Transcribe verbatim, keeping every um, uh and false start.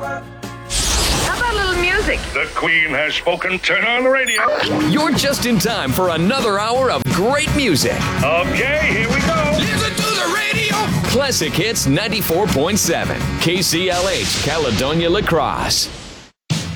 How about a little music? The Queen has spoken. Turn on the radio. You're just in time for another hour of great music. Okay, here we go. Listen to the radio. Classic Hits ninety-four point seven. K C L H, Caledonia La Crosse.